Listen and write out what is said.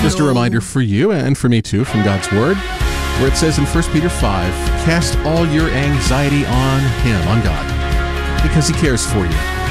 Just a reminder for you and for me too from God's Word, where it says in 1 Peter 5, cast all your anxiety on Him, on God, because He cares for you.